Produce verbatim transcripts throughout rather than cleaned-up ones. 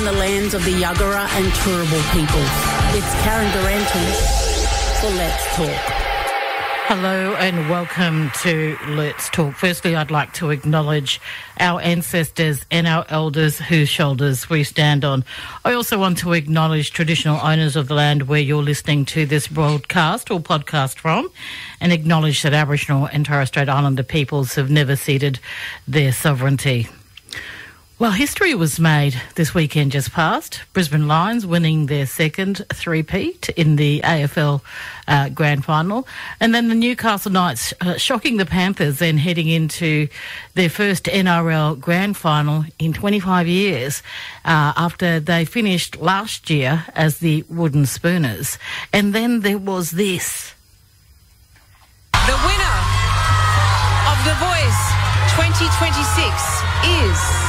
the lands of the Yuggera and Turrbal peoples. It's Karen Durante for Let's Talk. Hello and welcome to Let's Talk. Firstly, I'd like to acknowledge our ancestors and our elders whose shoulders we stand on. I also want to acknowledge traditional owners of the land where you're listening to this broadcast or podcast from, and acknowledge that Aboriginal and Torres Strait Islander peoples have never ceded their sovereignty. Well, history was made this weekend just past. Brisbane Lions winning their second three-peat in the A F L uh, Grand Final. And then the Newcastle Knights uh, shocking the Panthers and heading into their first N R L Grand Final in twenty-five years uh, after they finished last year as the Wooden Spooners. And then there was this. The winner of The Voice twenty twenty-six is...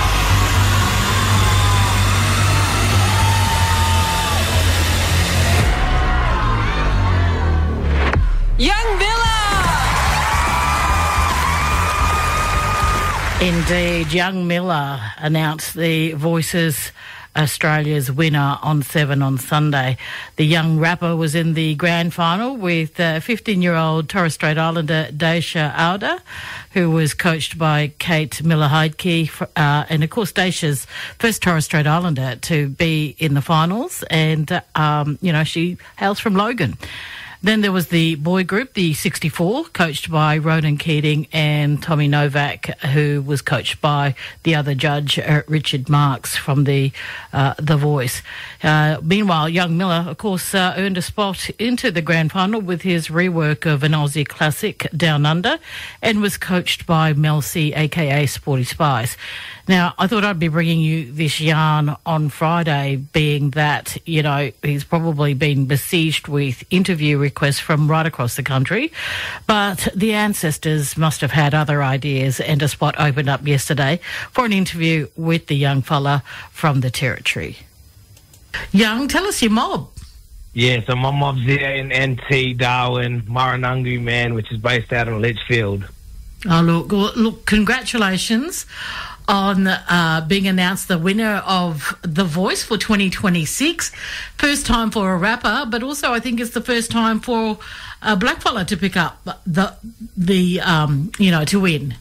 Young Miller! Indeed, Young Miller announced the Voices Australia's winner on Seven on Sunday. The young rapper was in the grand final with uh, fifteen-year-old Torres Strait Islander Daisha Auda, who was coached by Kate Miller-Heidke, uh, and of course Daisha's first Torres Strait Islander to be in the finals, and uh, um, you know, she hails from Logan. Then there was the boy group, the sixty-four, coached by Ronan Keating and Tommy Novak, who was coached by the other judge, uh, Richard Marks, from the uh, The Voice. Uh, meanwhile, Young Miller, of course, uh, earned a spot into the grand final with his rework of an Aussie classic, Down Under, and was coached by Mel C, a k a. Sporty Spice. Now, I thought I'd be bringing you this yarn on Friday, being that, you know, he's probably been besieged with interview requests from right across the country. But the ancestors must have had other ideas, and a spot opened up yesterday for an interview with the young fella from the Territory. Young, tell us your mob. Yeah, so my mob's there in N T, Darwin, Maranungu, man, which is based out in Litchfield. Oh, look, look, congratulations on uh, being announced the winner of The Voice for twenty twenty-six. First time for a rapper, but also I think it's the first time for a blackfella to pick up the, the um, you know, to win.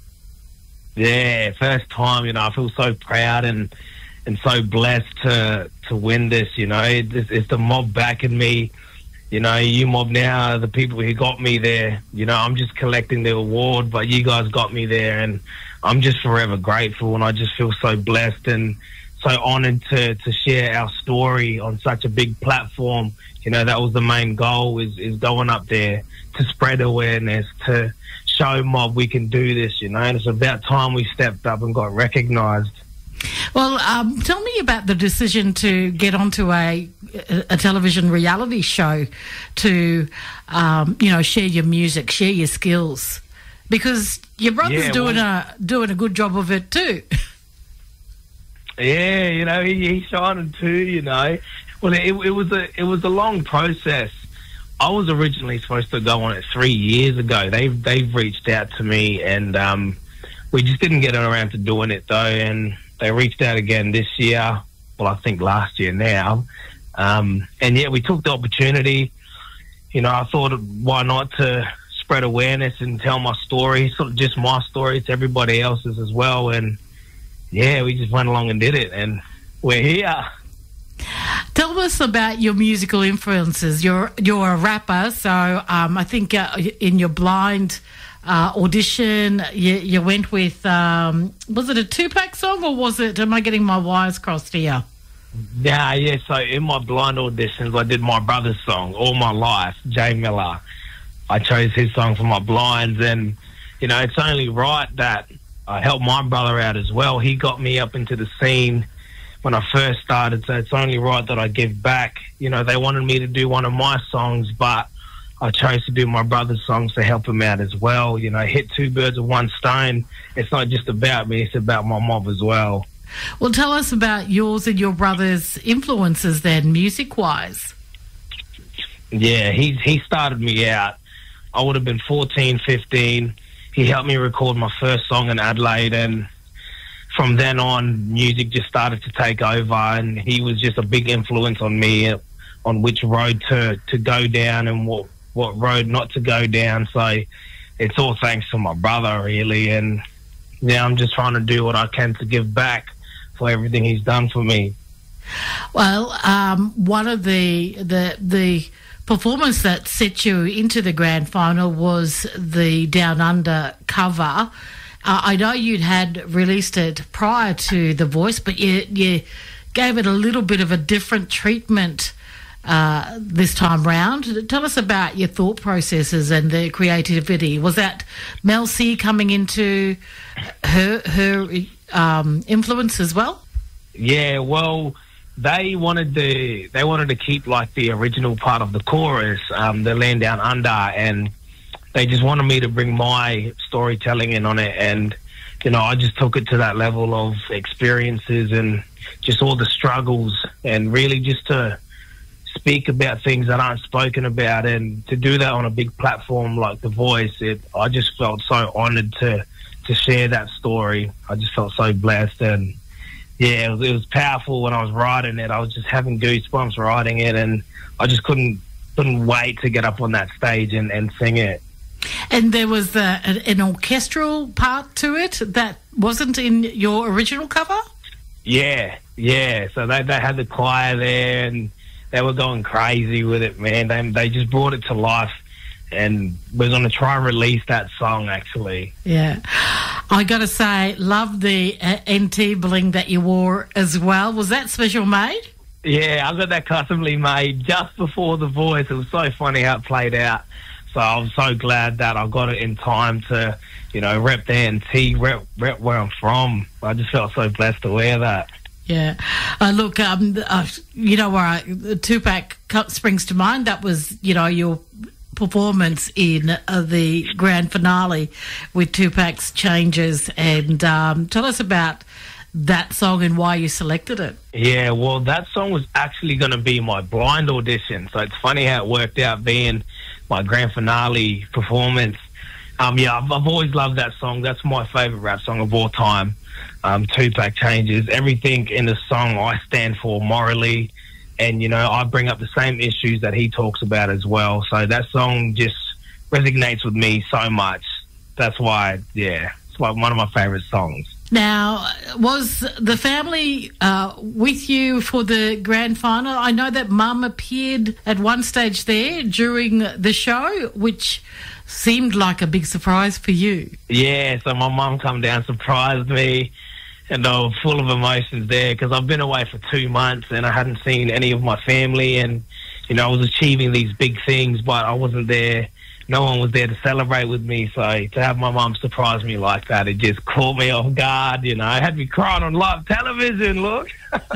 Yeah, first time, you know, I feel so proud and and so blessed to to win this, you know. It's, it's the mob backing me. You know, you mob now are the people who got me there. You know, I'm just collecting the award, but you guys got me there, and I'm just forever grateful, and I just feel so blessed and so honoured to, to share our story on such a big platform. You know, that was the main goal, is, is going up there to spread awareness, to show mob we can do this, you know, and it's about time we stepped up and got recognised. Well, um, tell me about the decision to get onto a, a television reality show to, um, you know, share your music, share your skills, because your brother's yeah, doing well, a doing a good job of it too. Yeah, you know, he, he's shining too. You know, well, it, it was a it was a long process. I was originally supposed to go on it three years ago. They've they've reached out to me, and um, we just didn't get around to doing it though. And they reached out again this year. Well, I think last year now. Um, and yeah, we took the opportunity. You know, I thought, why not to spread awareness and tell my story. It's not just my story, it's everybody else's as well. And yeah, we just went along and did it, and we're here. Tell us about your musical influences. You're you're a rapper, so um, I think uh, in your blind uh, audition, you, you went with, um, was it a Tupac song, or was it, am I getting my wires crossed here? Yeah, yeah, so in my blind auditions, I did my brother's song, All My Life, Jay Miller. I chose his song for my blinds, and, you know, it's only right that I helped my brother out as well. He got me up into the scene when I first started, so it's only right that I give back. You know, they wanted me to do one of my songs, but I chose to do my brother's songs to help him out as well. You know, hit two birds with one stone. It's not just about me, it's about my mob as well. Well, tell us about yours and your brother's influences then, music-wise. Yeah, he, he started me out. I would have been fourteen, fifteen. He helped me record my first song in Adelaide, and from then on, music just started to take over, and he was just a big influence on me, on which road to, to go down and what, what road not to go down. So it's all thanks to my brother, really, and now I'm just trying to do what I can to give back for everything he's done for me. Well, um, one of the the the performance that set you into the grand final was the Down Under cover. Uh, I know you'd had released it prior to The Voice, but you you gave it a little bit of a different treatment uh, this time round. Tell us about your thought processes and the creativity. Was that Mel C coming into her her um, influence as well? Yeah, well, they wanted to they wanted to keep like the original part of the chorus, um, the Land Down Under, and they just wanted me to bring my storytelling in on it. And you know, I just took it to that level of experiences and just all the struggles, and really just to speak about things that aren't spoken about, and to do that on a big platform like The Voice. It I just felt so honoured to to share that story. I just felt so blessed, and yeah, it was, it was powerful when I was writing it. I was just having goosebumps writing it, and I just couldn't couldn't wait to get up on that stage and, and sing it. And there was uh, an, an orchestral part to it that wasn't in your original cover? Yeah, yeah. So they, they had the choir there, and they were going crazy with it, man. They, they just brought it to life, and we're going to try and release that song, actually. Yeah. I got to say, love the uh, N T bling that you wore as well. Was that special made? Yeah, I got that customly made just before The Voice. It was so funny how it played out. So I'm so glad that I got it in time to, you know, rep the N T, rep, rep where I'm from. I just felt so blessed to wear that. Yeah. Uh, look, um, uh, you know, where I, Tupac springs to mind. That was, you know, your performance in uh, the grand finale with Tupac's Changes. And um, tell us about that song and why you selected it. Yeah, well, that song was actually going to be my blind audition. So it's funny how it worked out being my grand finale performance. Um, yeah, I've, I've always loved that song. That's my favourite rap song of all time. Um, Tupac Changes. Everything in the song I stand for morally. And, you know, I bring up the same issues that he talks about as well. So that song just resonates with me so much. That's why, yeah, it's like one of my favourite songs. Now, was the family uh, with you for the grand final? I know that Mum appeared at one stage there during the show, which seemed like a big surprise for you. Yeah, so my mum come down, surprised me, and I was full of emotions there because I've been away for two months and I hadn't seen any of my family, and, you know, I was achieving these big things, but I wasn't there. No one was there to celebrate with me, so to have my mum surprise me like that, it just caught me off guard, you know. I had me crying on live television, look.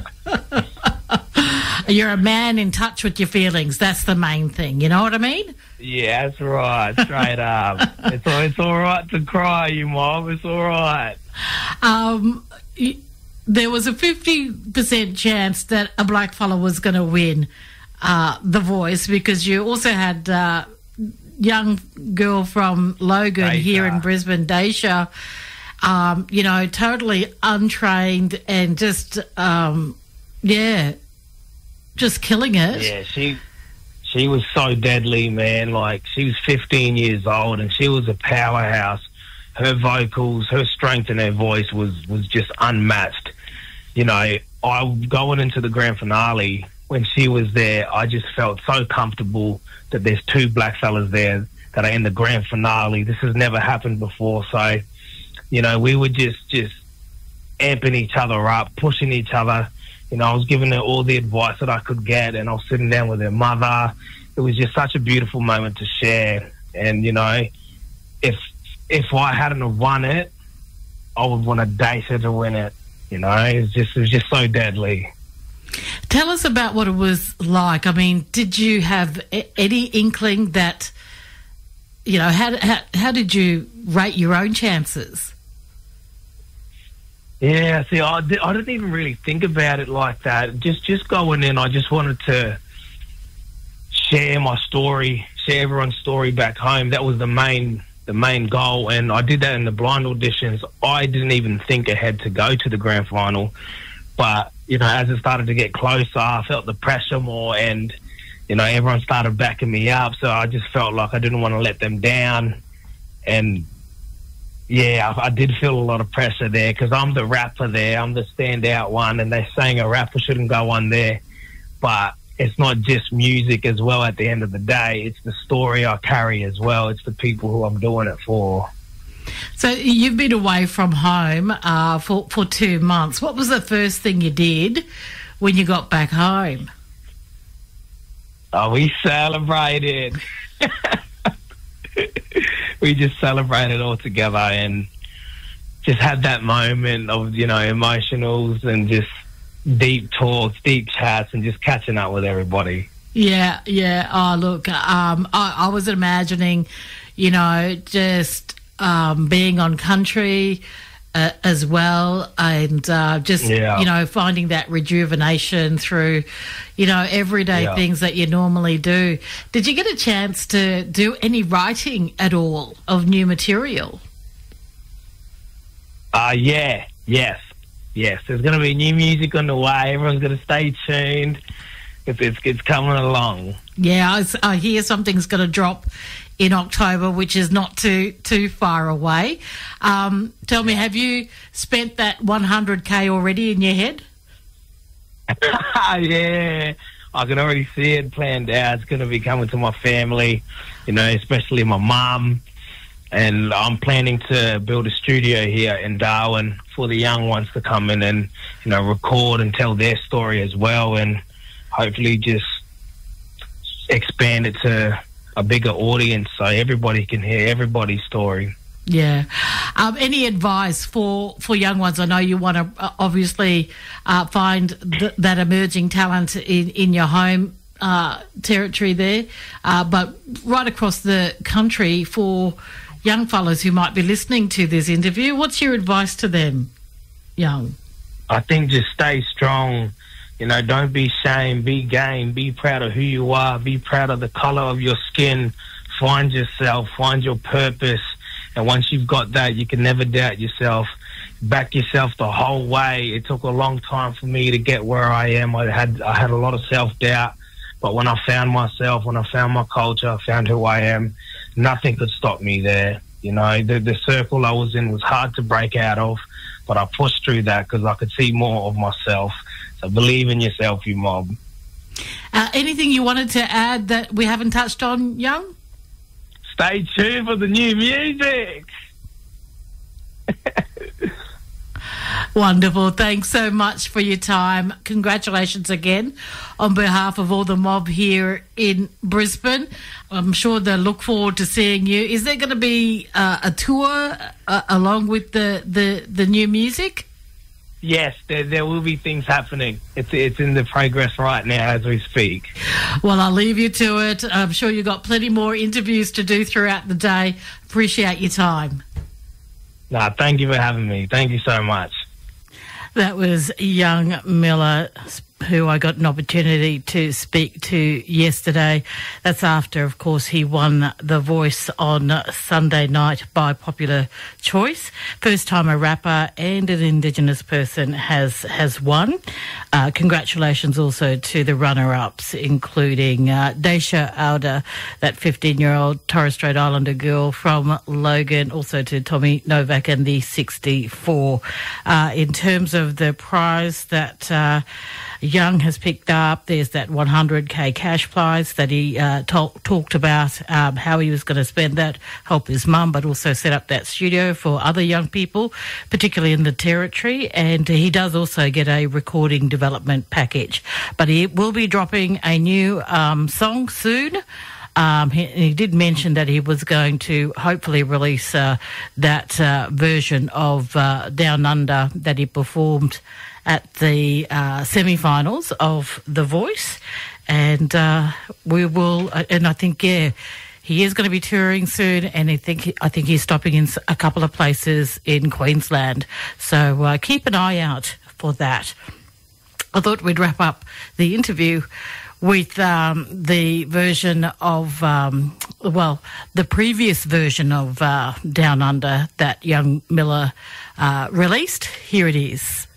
You're a man in touch with your feelings. That's the main thing, you know what I mean? Yeah, that's right, straight up. It's all, it's all right to cry, you mom, it's all right. Um, there was a fifty percent chance that a black fella was going to win uh, The Voice, because you also had... Uh, young girl from Logan Daisha. here in Brisbane, Daisha, um, you know, totally untrained and just, um, yeah, just killing it. Yeah, she she was so deadly, man. Like, she was fifteen years old and she was a powerhouse. Her vocals, her strength in her voice was, was just unmatched. You know, I going into the grand finale, when she was there, I just felt so comfortable that there's two black fellas there that are in the grand finale. This has never happened before. So, you know, we were just, just amping each other up, pushing each other. You know, I was giving her all the advice that I could get, and I was sitting down with her mother. It was just such a beautiful moment to share. And, you know, if if I hadn't have won it, I would want to date her to win it. You know, it was just, it was just so deadly. Tell us about what it was like. I mean, did you have any inkling that, you know, how, how, how did you rate your own chances? Yeah, see, I, di- I didn't even really think about it like that. Just just going in, I just wanted to share my story, share everyone's story back home. That was the main the main goal, and I did that in the blind auditions. I didn't even think ahead to go to the grand final, but you know, as it started to get closer, I felt the pressure more, and you know, everyone started backing me up, so I just felt like I didn't want to let them down. And yeah, I, I did feel a lot of pressure there, because I'm the rapper there, I'm the standout one, and they're saying a rapper shouldn't go on there, but it's not just music as well. At the end of the day, it's the story I carry as well. It's the people who I'm doing it for. So you've been away from home uh, for, for two months. What was the first thing you did when you got back home? Oh, we celebrated. We just celebrated all together and just had that moment of, you know, emotionals and just deep talks, deep chats, and just catching up with everybody. Yeah, yeah. Oh, look, um, I, I was imagining, you know, just um, being on country uh, as well, and uh, just, yeah. you know, finding that rejuvenation through, you know, everyday yeah. things that you normally do. Did you get a chance to do any writing at all of new material? Uh, yeah, yes. Yes, there's going to be new music on the way. Everyone's going to stay tuned. It's, it's, it's coming along. Yeah, I, I hear something's going to drop in October, which is not too too far away. Um, tell me, have you spent that one hundred K already in your head? Yeah, I can already see it planned out. It's going to be coming to my family, you know, especially my mum. And I'm planning to build a studio here in Darwin for the young ones to come in and, you know, record and tell their story as well, and hopefully just expand it to a bigger audience so everybody can hear everybody's story. Yeah. Um, any advice for, for young ones? I know you want to uh, obviously uh, find th- that emerging talent in, in your home uh, territory there, uh, but right across the country for young fellas who might be listening to this interview, what's your advice to them, Young? I think just stay strong. You know, don't be ashamed, be game, be proud of who you are, be proud of the colour of your skin, find yourself, find your purpose, and once you've got that, you can never doubt yourself. Back yourself the whole way. It took a long time for me to get where I am. I had I had a lot of self-doubt, but when I found myself, when I found my culture, I found who I am, nothing could stop me there. You know, the, the circle I was in was hard to break out of, but I pushed through that because I could see more of myself. So believe in yourself, you mob. Uh, anything you wanted to add that we haven't touched on, Young? Stay tuned for the new music. Wonderful. Thanks so much for your time. Congratulations again on behalf of all the mob here in Brisbane. I'm sure they'll look forward to seeing you. Is there going to be uh, a tour uh, along with the, the, the new music? Yes, there, there will be things happening. It's it's in the progress right now as we speak. Well, I'll leave you to it. I'm sure you've got plenty more interviews to do throughout the day. Appreciate your time. Nah, thank you for having me. Thank you so much. That was Young Miller, who I got an opportunity to speak to yesterday. That's after, of course, he won The Voice on Sunday night by popular choice. First time a rapper and an Indigenous person has has won. Uh, congratulations also to the runner-ups, including uh, Daisha Alda, that fifteen-year-old Torres Strait Islander girl from Logan, also to Tommy Novak and the sixty-four. Uh, in terms of the prize that uh, Young has picked up, there's that one hundred K cash prize that he uh, talk, talked about, um, how he was going to spend that, help his mum, but also set up that studio for other young people, particularly in the territory. And he does also get a recording development package. But he will be dropping a new um, song soon. Um, he, he did mention that he was going to hopefully release uh, that uh, version of uh, Down Under that he performed at the uh, semi-finals of The Voice. And uh, we will, uh, and I think, yeah, he is going to be touring soon, and I think I think he's stopping in a couple of places in Queensland. So uh, keep an eye out for that. I thought we'd wrap up the interview with um, the version of, um, well, the previous version of uh, Down Under that young Miller uh, released. Here it is.